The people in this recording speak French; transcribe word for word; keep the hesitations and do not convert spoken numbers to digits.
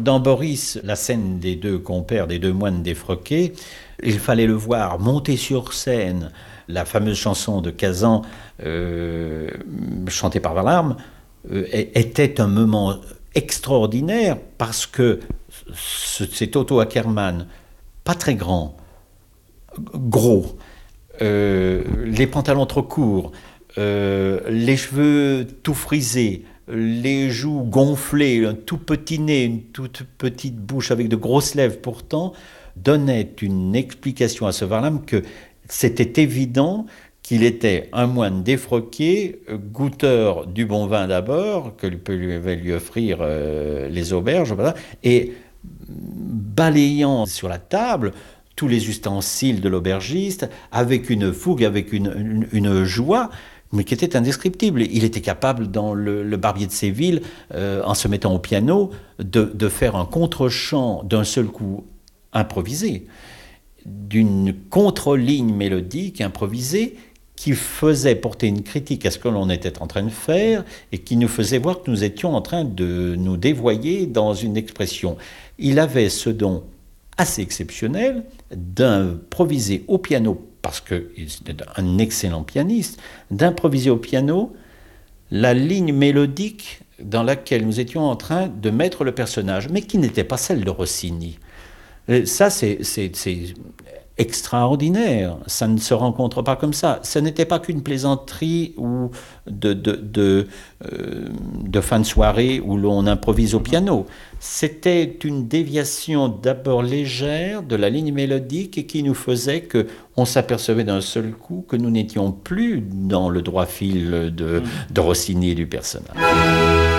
Dans Boris, la scène des deux compères, des deux moines défroqués, il fallait le voir monter sur scène la fameuse chanson de Kazan, euh, chantée par Valarme, euh, était un moment extraordinaire parce que c'est Otto Ackermann, pas très grand, gros, euh, les pantalons trop courts, euh, les cheveux tout frisés, les joues gonflées, un tout petit nez, une toute petite bouche avec de grosses lèvres pourtant, donnait une explication à ce Varlam que c'était évident qu'il était un moine défroqué, goûteur du bon vin d'abord, que pouvaient lui offrir euh, les auberges, voilà, et balayant sur la table tous les ustensiles de l'aubergiste, avec une fougue, avec une, une, une joie, mais qui était indescriptible. Il était capable, dans le, le Barbier de Séville, euh, en se mettant au piano, de, de faire un contre-champ d'un seul coup improvisé, d'une contre-ligne mélodique improvisée, qui faisait porter une critique à ce que l'on était en train de faire et qui nous faisait voir que nous étions en train de nous dévoyer dans une expression. Il avait ce don assez exceptionnel d'improviser au piano, parce qu'il était un excellent pianiste, d'improviser au piano la ligne mélodique dans laquelle nous étions en train de mettre le personnage, mais qui n'était pas celle de Rossini. Ça, c'est, c'est, c'est extraordinaire. Ça ne se rencontre pas comme ça. Ce n'était pas qu'une plaisanterie ou de, de, de, euh, de fin de soirée où l'on improvise au piano. C'était une déviation d'abord légère de la ligne mélodique et qui nous faisait qu'on s'apercevait d'un seul coup que nous n'étions plus dans le droit fil de, de Rossini et du personnage.